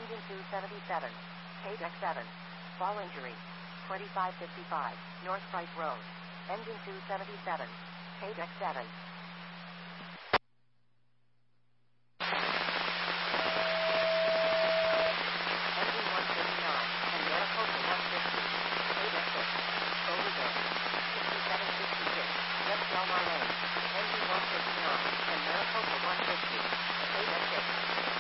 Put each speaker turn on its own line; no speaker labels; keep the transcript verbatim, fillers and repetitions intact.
Engine two seventy-seven. K-Deck seven. Fall injury. twenty-five fifty-five. North Price Road. Engine two seventy-seven. K-Deck seven. Engine one thirty-nine. And Maricopa one fifty. K-Deck six. Overbid. sixty-seven sixty-six. West Delmar Lane.